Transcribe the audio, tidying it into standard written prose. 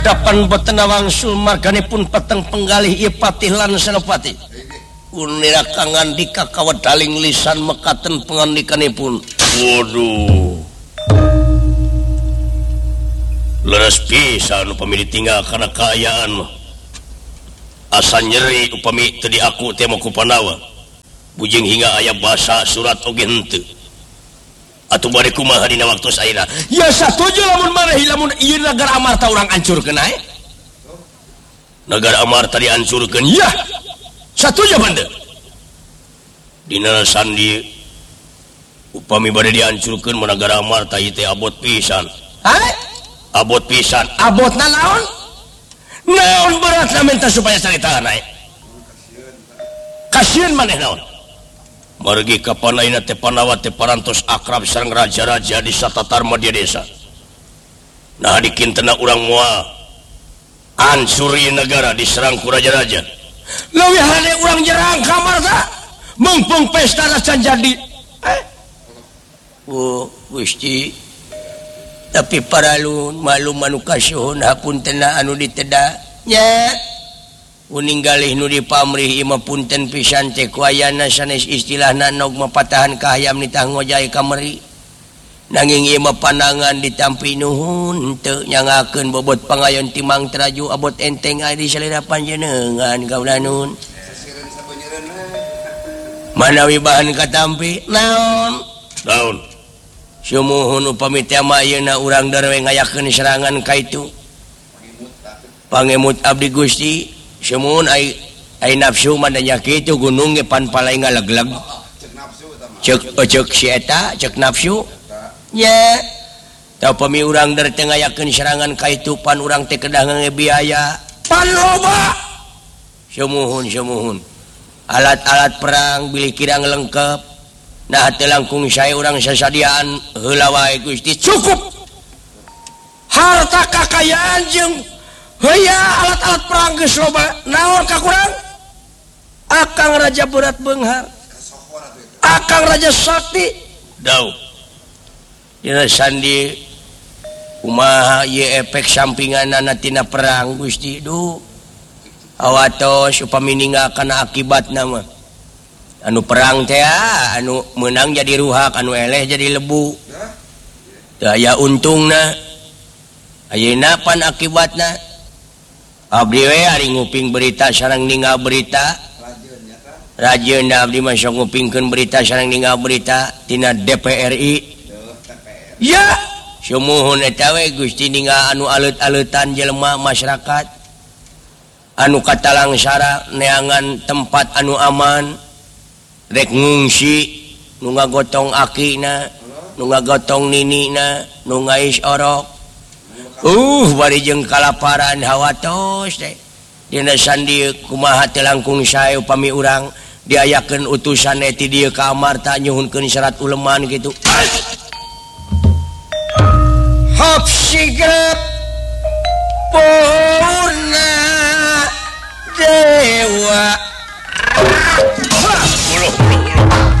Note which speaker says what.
Speaker 1: dapan betena wangsul marganipun peteng penggalih ieu patih lan senopati unirakangan dikakawedaling lisan mekaten pangandikanipun. Waduh, leres pisan upami ditinggal karena kaayaan mah asa nyeri upami teu diaku teh ku Pandawa bujing hingga aya basa surat oge henteu atuh bari kumaha dina waktu saena. Ya satuju lamun maneh lamun ieu negara Amarta urang hancurkeun ae. Negara Amarta dihancurkeun. Ya satuju bande. Dina sandi upami bade dihancurkeun mun negara Amarta ieu teh abot pisan. Hae? Abot pisan. Abotna naon? Naon beratna minta supaya caritahan ae. Kasieun maneh naon? Margi ka panaina teh Pandawa teh parantos akrab sareng raja-raja di satatar media desa. Nah dikintena urang moal ansuri negara diserang ku raja-raja. Leuwih hade urang nyerang ka Amarta mumpung pesta can jadi. Oh Gusti, tapi paralun malu manu kasuhun hapuntenna anu diteda nya. Uninggalih nu dipamrih imah punten pisan teh ku ayana sanes istilahna nog mapatahan ka hayam nitah ngojay kamari. Nanging ieu mah pandangan ditampi nuhun teu nyangakeun bobot pangayon timang teraju abot enteng aya di salira panjenengan kaula nun. Manawi bahan katampi naon? Naon? Sumuhun upami teh mah ayeuna urang darwe ngayakeun serangan ka itu. Pangemut abdi Gusti. Semun ai nafsu mananya kitu gunung ge pan palai ngalegleg. Cek si eta cek nafsu. Nya. Tah pami urang der teh ngayakeun serangan ka itu pan urang teh kedah ngabiaya. Pan loba. Semuhun. Alat-alat perang bilih kirang lengkap. Nah teu langkung sae urang sasadiaan heula wae Gusti cukup. Harta kakayaan jeung heuya alat-alat perang geus loba. Naon kakurang? Akang Raja Berat Beunghar. Akang Raja Sakti. Daud. Dina sandi kumaha ieu efek sampinganna tina perang Gusti. Duh. Awatos upami ninggalkeun akibatna mah. Anu perang teh anu meunang jadi ruhak, anu eleh jadi lebu. Teu aya untungna. Ayeuna pan akibatna? Abdi we ari nguping berita sareng ningal berita. Rajeun abdi mah sok ngupingkeun berita sareng ningal berita tina DPRI. Ya, sumuhun eta we Gusti ningal anu alut-alutan jelema masyarakat. Anu katalang sara neangan tempat anu aman. Rek ngungsi nu ngagotong akina, nu ngagotong ninina, nu ngais orok. Bari jeung kalaparan hawatos teh. Dina sandi kumaha teh langkung sae upami urang diayakeun utusan ti dieu ka Amarta nyuhunkeun syarat uleman kitu. Hap sigra